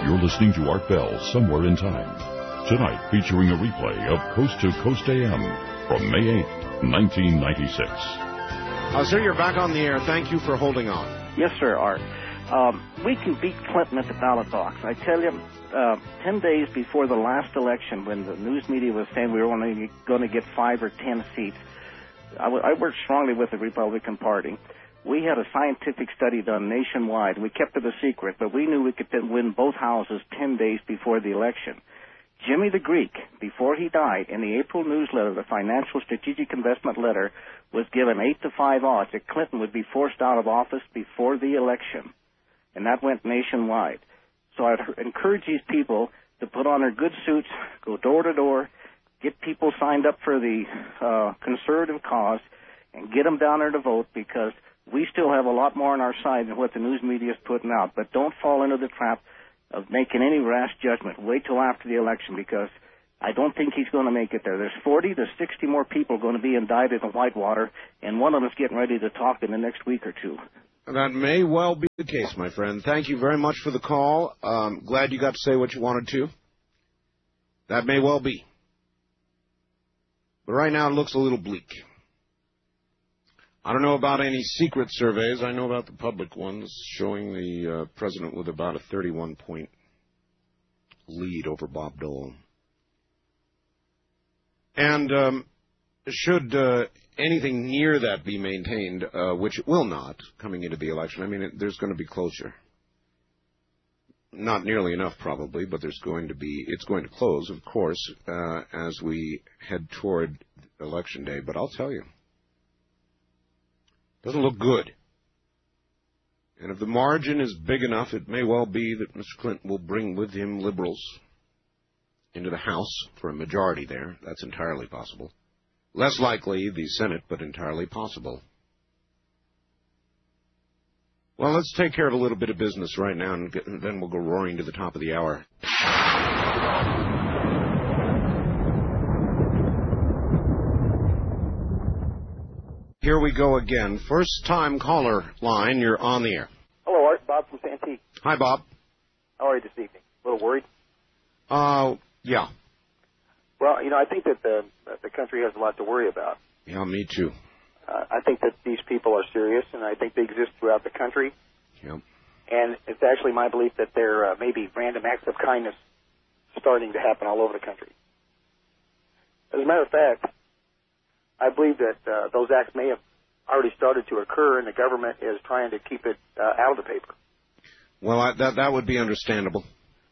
You're listening to Art Bell, Somewhere in Time. Tonight, featuring a replay of Coast to Coast AM from May 8th, 1996. Sir, you're back on the air. Thank you for holding on. Yes, sir, Art. We can beat Clinton at the ballot box. I tell you, 10 days before the last election, when the news media was saying we were only going to get 5 or 10 seats, I worked strongly with the Republican Party. We had a scientific study done nationwide. We kept it a secret, but we knew we could win both houses 10 days before the election. Jimmy the Greek, before he died, in the April newsletter, the Financial Strategic Investment letter, was given 8-5 odds that Clinton would be forced out of office before the election. And that went nationwide. So I'd encourage these people to put on their good suits, go door to door, get people signed up for the conservative cause, and get them down there to vote, because we still have a lot more on our side than what the news media is putting out. But don't fall into the trap of making any rash judgment. Wait till after the election, because I don't think he's going to make it there. There's 40 to 60 more people going to be indicted in Whitewater, and one of them is getting ready to talk in the next week or two. That may well be the case, my friend. Thank you very much for the call. Glad you got to say what you wanted to. That may well be. But right now it looks a little bleak. I don't know about any secret surveys. I know about the public ones showing the president with about a 31-point lead over Bob Dole. And should anything near that be maintained, which it will not coming into the election, I mean, there's going to be closure. Not nearly enough, probably, but it's going to close, of course, as we head toward Election Day. But I'll tell you, it doesn't look good. And if the margin is big enough, it may well be that Mr. Clinton will bring with him liberals into the House for a majority there. That's entirely possible. Less likely the Senate, but entirely possible. Well, let's take care of a little bit of business right now, and then we'll go roaring to the top of the hour. Here we go again. First-time caller line, you're on the air. Hello, Art. Bob from Santee. Hi, Bob. How are you this evening? A little worried? Yeah. Well, I think that the country has a lot to worry about. Yeah, me too. I think that these people are serious, and I think they exist throughout the country. Yeah. And it's actually my belief that there may be random acts of kindness starting to happen all over the country. As a matter of fact, I believe that those acts may have already started to occur, and the government is trying to keep it out of the paper. Well, that would be understandable.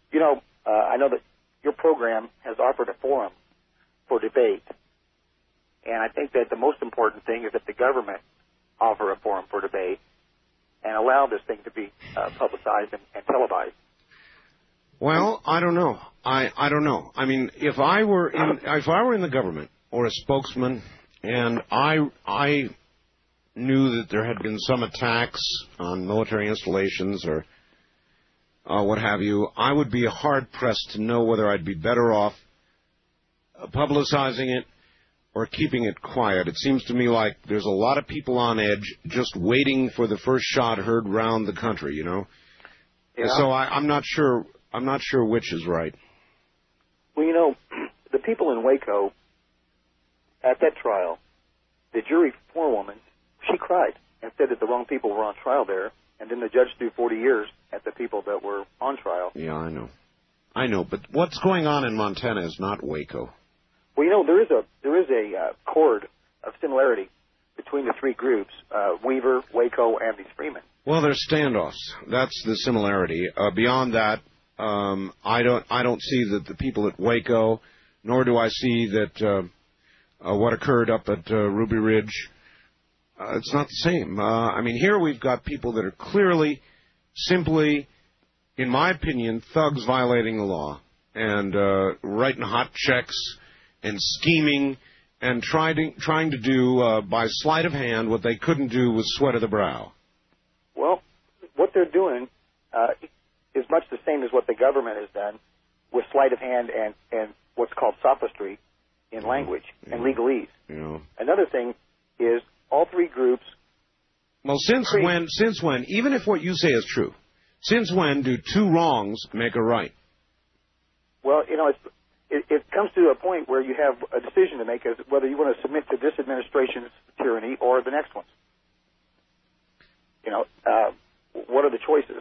I know that your program has offered a forum for debate, and I think that the most important thing is that the government offer a forum for debate and allow this thing to be publicized and televised. Well, I don't know. I don't know. I mean, if I were in the government or a spokesman, and I knew that there had been some attacks on military installations or what have you, I would be hard-pressed to know whether I'd be better off publicizing it or keeping it quiet. It seems to me like there's a lot of people on edge just waiting for the first shot heard round the country, Yeah. So I'm not sure which is right. Well, the people in Waco, at that trial, the jury forewoman, she cried and said that the wrong people were on trial there, and then the judge threw 40 years at the people that were on trial. Yeah, I know, but what's going on in Montana is not Waco. Well, there is a chord of similarity between the three groups, Weaver, Waco, and these Freemen. Well, they're standoffs. That's the similarity. Beyond that, I don't see that the people at Waco, nor do I see that what occurred up at Ruby Ridge. It's not the same. I mean, here we've got people that are clearly, simply, in my opinion, thugs violating the law and writing hot checks and scheming and trying to do by sleight of hand what they couldn't do with sweat of the brow. Well, what they're doing is much the same as what the government has done with sleight of hand and what's called sophistry in language and legalese. Yeah. Another thing is all three groups. Well, since when, even if what you say is true, Since when do two wrongs make a right? Well, it comes to a point where you have a decision to make as whether you want to submit to this administration's tyranny or the next one's. What are the choices?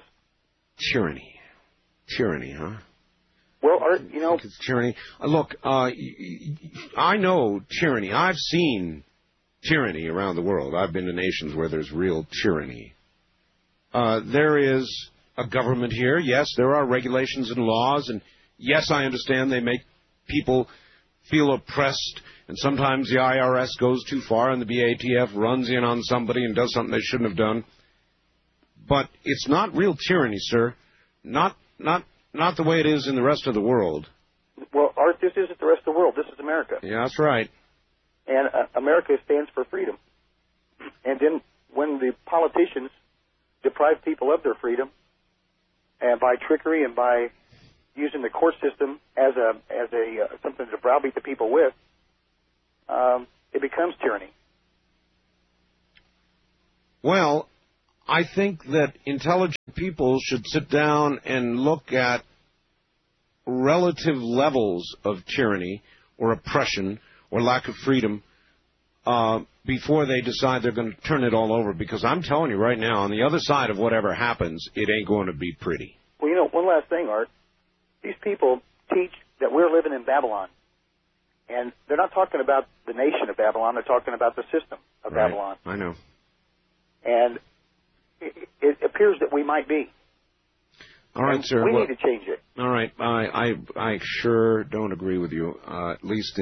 Tyranny, huh? Well, It's tyranny. Look, I know tyranny. I've seen tyranny around the world. I've been to nations where there's real tyranny. There is a government here. Yes, there are regulations and laws, and yes, I understand they make people feel oppressed, and sometimes the IRS goes too far and the BATF runs in on somebody and does something they shouldn't have done. But it's not real tyranny, sir. Not the way it is in the rest of the world. Well, Art, this isn't the rest of the world. This is America. Yeah, that's right. And America stands for freedom. And then when the politicians deprive people of their freedom, and by trickery and by using the court system as something to browbeat the people with, it becomes tyranny. Well, I think that intelligent people should sit down and look at relative levels of tyranny or oppression or lack of freedom before they decide they're going to turn it all over. Because I'm telling you right now, on the other side of whatever happens, it ain't going to be pretty. Well, one last thing, Art. These people teach that we're living in Babylon. And they're not talking about the nation of Babylon. They're talking about the system of Babylon. I know. And it appears that we might be. All right, sir. We need to change it. All right. I sure don't agree with you, at least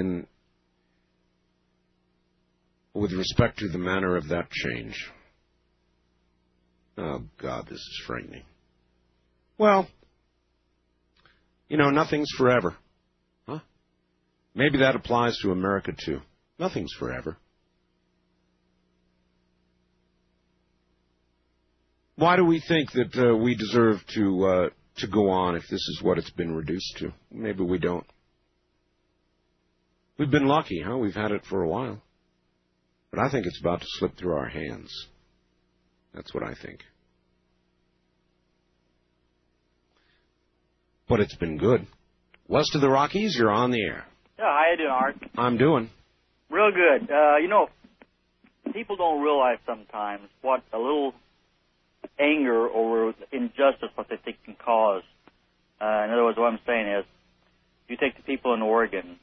with respect to the manner of that change. Oh, God, this is frightening. Well, nothing's forever. Huh? Maybe that applies to America, too. Nothing's forever. Why do we think that we deserve to go on if this is what it's been reduced to? Maybe we don't. We've been lucky, huh? We've had it for a while. But I think it's about to slip through our hands. That's what I think. But it's been good. West of the Rockies, you're on the air. Yeah, how you doing, Art? I'm doing. Real good. People don't realize sometimes what a little anger over injustice, what they think can cause. In other words, what I'm saying is, you take the people in Oregon,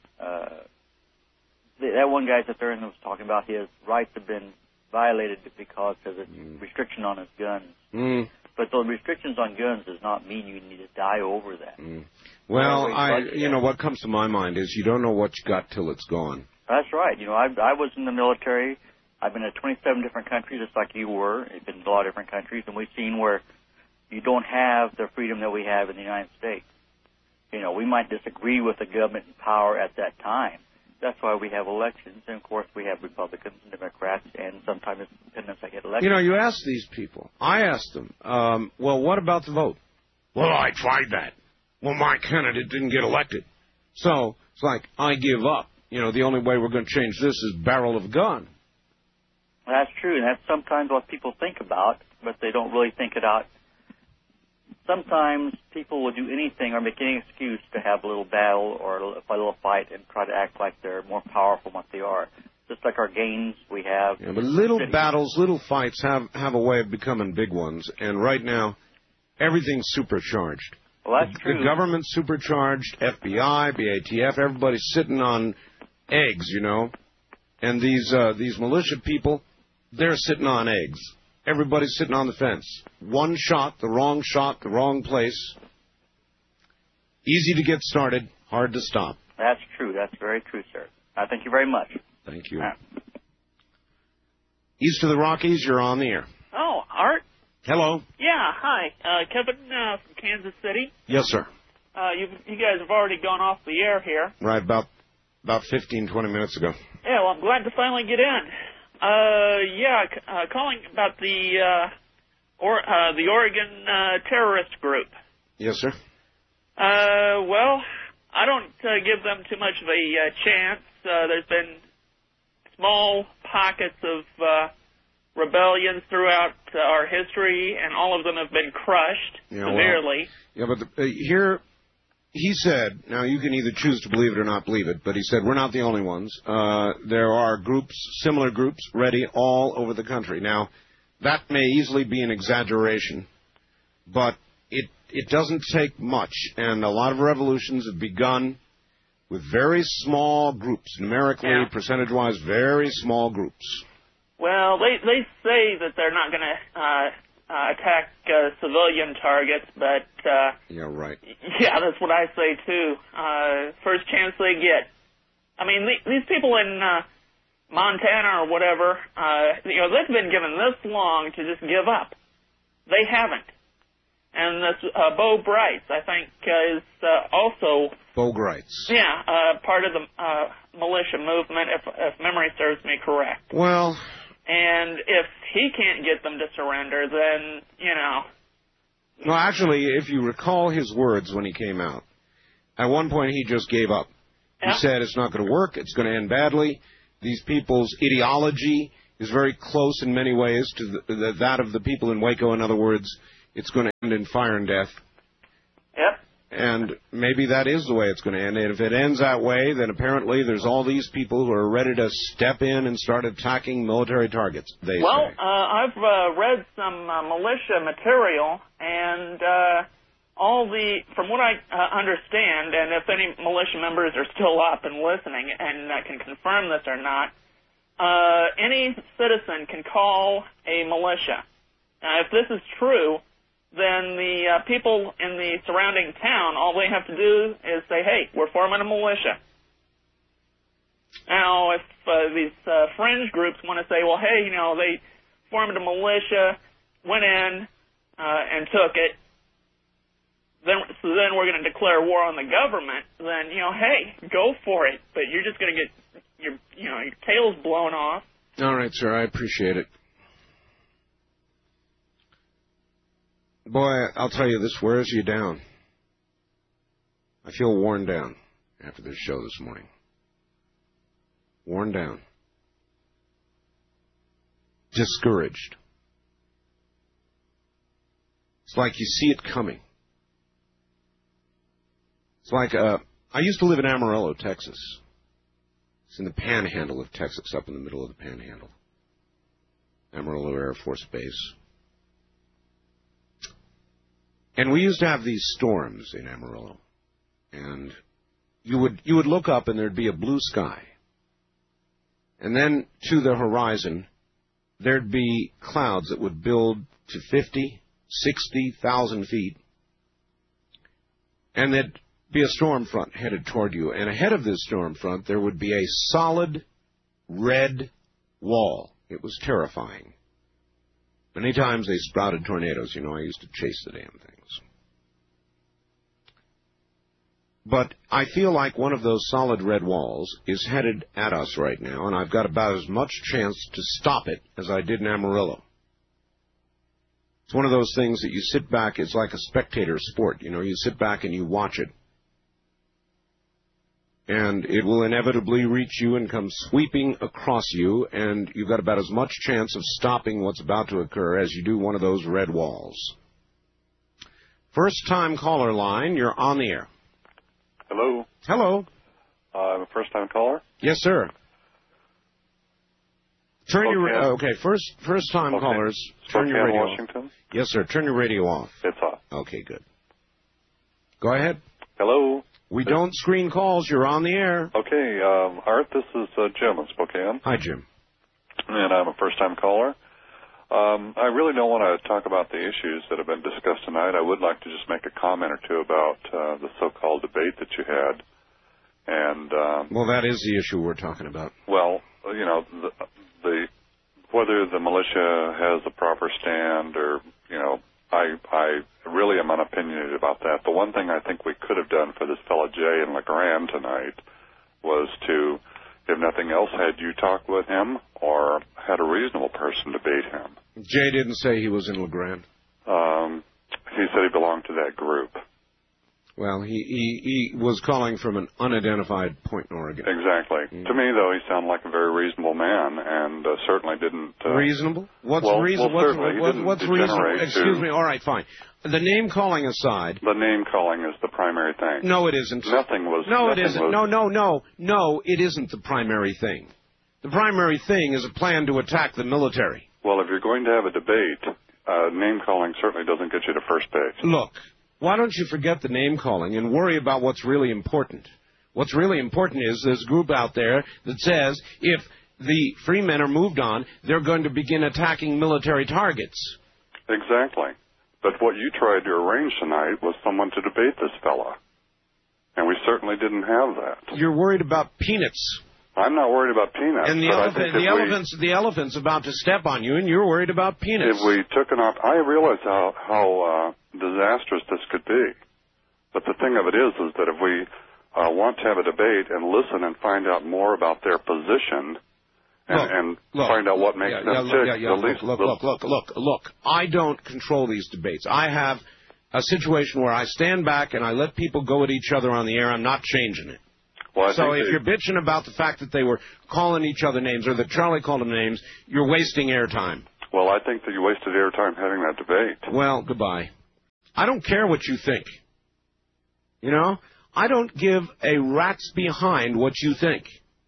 that one guy that there was talking about his rights have been violated because of a restriction on his guns. Mm. But the restrictions on guns does not mean you need to die over that. Mm. Well, what comes to my mind is you don't know what you got till it's gone. That's right. I was in the military. I've been to 27 different countries, just like you were. I've been to a lot of different countries, and we've seen where you don't have the freedom that we have in the United States. We might disagree with the government in power at that time. That's why we have elections, and of course we have Republicans and Democrats, and sometimes independents that get elected. You ask these people. I asked them, well, what about the vote? Well, I tried that. Well, my candidate didn't get elected. So it's like, I give up. The only way we're going to change this is barrel of gun. That's true, and that's sometimes what people think about, but they don't really think it out. Sometimes people will do anything or make any excuse to have a little battle or a little fight and try to act like they're more powerful than what they are. Just like our games we have. Yeah, but little battles, little fights have a way of becoming big ones, and right now, everything's supercharged. Well, that's true. The government's supercharged, FBI, BATF, everybody's sitting on eggs, and these militia people, they're sitting on eggs. Everybody's sitting on the fence. One shot, the wrong place. Easy to get started, hard to stop. That's true. That's very true, sir. Thank you very much. Thank you. East of the Rockies, you're on the air. Oh, Art? Hello. Yeah, hi. Kevin from Kansas City. Yes, sir. You guys have already gone off the air here. Right, about 15, 20 minutes ago. Yeah, well, I'm glad to finally get in. Calling about the Oregon terrorist group. Yes, sir. Well, I don't give them too much of a chance. There's been small pockets of rebellions throughout our history, and all of them have been crushed severely. But here he said, now you can either choose to believe it or not believe it, but he said we're not the only ones. There are groups, similar groups, ready all over the country. Now, that may easily be an exaggeration, but it doesn't take much, and a lot of revolutions have begun with very small groups, numerically, percentage-wise, very small groups. Well, they say that they're not going to attack civilian targets, but... yeah, right. Yeah, that's what I say, too. First chance they get. I mean, these people in Montana or whatever, they've been given this long to just give up. They haven't. And this Bo Brights, I think, is also... Bo Brights. Yeah, part of the militia movement, if memory serves me correct. Well... And if he can't get them to surrender, then, Well, actually, if you recall his words when he came out, at one point he just gave up. He said it's not going to work, it's going to end badly. These people's ideology is very close in many ways to that of the people in Waco. In other words, it's going to end in fire and death. Yep. And maybe that is the way it's going to end. And if it ends that way, then apparently there's all these people who are ready to step in and start attacking military targets, they say. I've read some militia material, and from what I understand, and if any militia members are still up and listening and can confirm this or not, any citizen can call a militia. Now, if this is true, then the people in the surrounding town, all they have to do is say, hey, we're forming a militia. Now, if these fringe groups want to say, well, hey, they formed a militia, went in and took it, then we're going to declare war on the government, then, hey, go for it. But you're just going to get your tails blown off. All right, sir, I appreciate it. Boy, I'll tell you, this wears you down. I feel worn down after this show this morning. Worn down. Discouraged. It's like you see it coming. It's like, I used to live in Amarillo, Texas. It's in the panhandle of Texas, up in the middle of the panhandle. Amarillo Air Force Base. And we used to have these storms in Amarillo. And you would look up and there'd be a blue sky. And then to the horizon, there'd be clouds that would build to 50, 60,000 feet. And there'd be a storm front headed toward you. And ahead of this storm front, there would be a solid red wall. It was terrifying. Many times they sprouted tornadoes. I used to chase the damn things. But I feel like one of those solid red walls is headed at us right now, and I've got about as much chance to stop it as I did in Amarillo. It's one of those things that you sit back, it's like a spectator sport. You sit back and you watch it. And it will inevitably reach you and come sweeping across you, and you've got about as much chance of stopping what's about to occur as you do one of those red walls. First-time caller line, you're on the air. Hello. Hello. I'm a first-time caller? Yes, sir. First-time callers, turn your radio Washington? off. Yes, sir. Turn your radio off. It's off. Okay, good. Go ahead. Hello. We don't screen calls. You're on the air. Okay, Art, this is Jim in Spokane. Hi, Jim. And I'm a first-time caller. I really don't want to talk about the issues that have been discussed tonight. I would like to just make a comment or two about the so-called debate that you had. And well, that is the issue we're talking about. Well, the whether the militia has the proper stand or, I really am unopinionated about that. The one thing I think we could have done for this fellow Jay in LeGrand tonight was to, if nothing else, had you talked with him or had a reasonable person debate him. Jay didn't say he was in LeGrand. He said he belonged to that group. Well, he was calling from an unidentified point in Oregon. Exactly. To me, though, he sounded like a very reasonable man, and certainly didn't... reasonable? What's reasonable? Well, what's reasonable? Excuse me. All right, fine. The name calling aside... The name calling is the primary thing. No, it isn't. Nothing was... No, nothing it isn't. Was, No, it isn't the primary thing. The primary thing is a plan to attack the military. Well, if you're going to have a debate, name calling certainly doesn't get you to first base. Look, why don't you forget the name calling and worry about what's really important? What's really important is there's a group out there that says if the free men are moved on, they're going to begin attacking military targets. Exactly. But what you tried to arrange tonight was someone to debate this fella. And we certainly didn't have that. You're worried about peanuts. I'm not worried about peanuts. And the elephant's about to step on you, and you're worried about peanuts. If we took I realize how disastrous this could be. But the thing of it is that if we want to have a debate and listen and find out more about their position and find out what makes them tick, Look. I don't control these debates. I have a situation where I stand back and I let people go at each other on the air. I'm not changing it. Well, so if you're bitching about the fact that they were calling each other names or that Charlie called them names, you're wasting airtime. Well, I think that you wasted airtime having that debate. Well, goodbye. I don't care what you think. You know? I don't give a rat's behind what you think.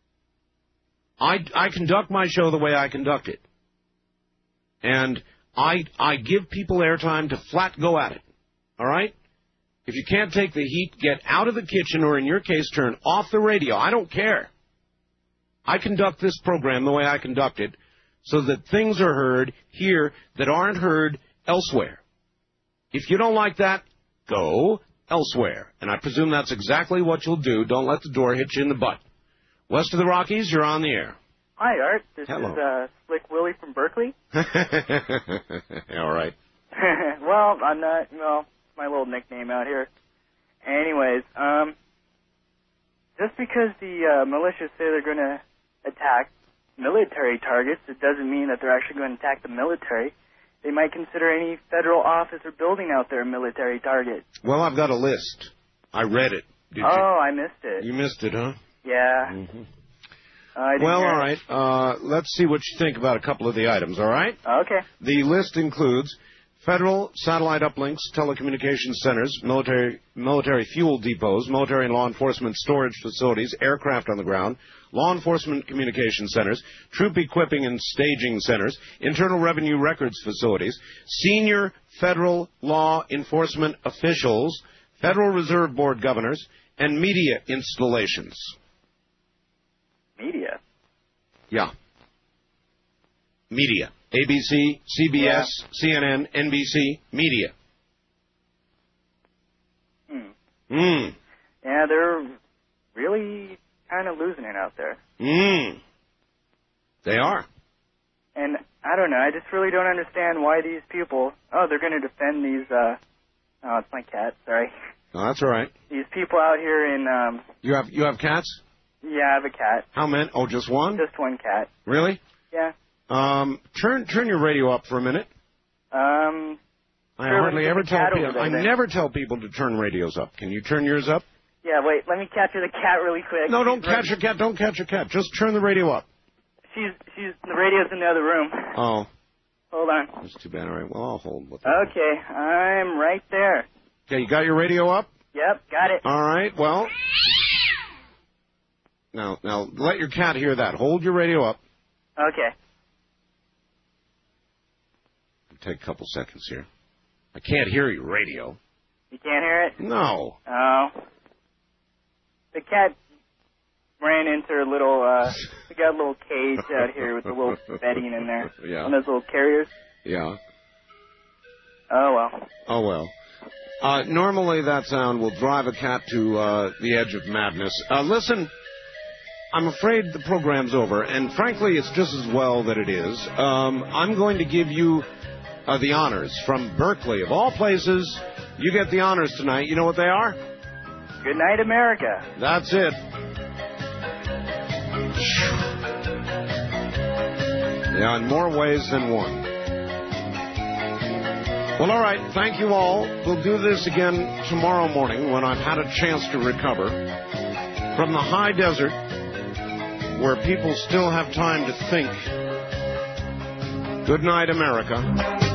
I conduct my show the way I conduct it. And I give people airtime to flat go at it. All right? If you can't take the heat, get out of the kitchen or, in your case, turn off the radio. I don't care. I conduct this program the way I conduct it so that things are heard here that aren't heard elsewhere. If you don't like that, go elsewhere. And I presume that's exactly what you'll do. Don't let the door hit you in the butt. West of the Rockies, you're on the air. Hi, Art. This Hello. is Slick Willie from Berkeley. All right. Well, I'm not, my little nickname out here. Anyways, just because the militia say they're going to attack military targets, it doesn't mean that they're actually going to attack the military. They might consider any federal office or building out there a military target. Well, I've got a list. I read it. Did you? I missed it. You missed it, huh? Yeah. Mm-hmm. Well, all right. Let's see what you think about a couple of the items, all right? Okay. The list includes federal satellite uplinks, telecommunications centers, military fuel depots, military and law enforcement storage facilities, aircraft on the ground, law enforcement communication centers, troop equipping and staging centers, internal revenue records facilities, senior federal law enforcement officials, Federal Reserve Board governors, and media installations. Media? Yeah. Media. ABC, CBS, CNN, NBC, media. Yeah, they're really kind of losing it out there. They are. And I don't know, I just really don't understand why these people, they're going to defend these, it's my cat, sorry. No, that's all right. These people out here in, You have cats? Yeah, I have a cat. How many? Oh, just one? Just one cat. Really? Yeah. Turn your radio up for a minute. I hardly ever tell people. I never tell people to turn radios up. Can you turn yours up? Yeah, wait, let me capture the cat really quick. No, don't catch your cat. Don't catch your cat. Just turn the radio up. The radio's in the other room. Oh. Hold on. That's too bad. All right, well, I'll hold. Okay, I'm right there. Okay, you got your radio up? Yep, got it. All right, well. Now, let your cat hear that. Hold your radio up. Okay. Take a couple seconds here. I can't hear your radio. You can't hear it? No. Oh. The cat ran into her little, we got a little cage out here with a little bedding in there. Yeah. One of those little carriers. Yeah. Oh, well. Oh, well. Normally that sound will drive a cat to the edge of madness. Listen, I'm afraid the program's over, and frankly, it's just as well that it is. I'm going to give you the honors from Berkeley. Of all places, you get the honors tonight. You know what they are? Good night, America. That's it. Yeah, in more ways than one. Well, all right. Thank you all. We'll do this again tomorrow morning when I've had a chance to recover from the high desert where people still have time to think. Good night, America.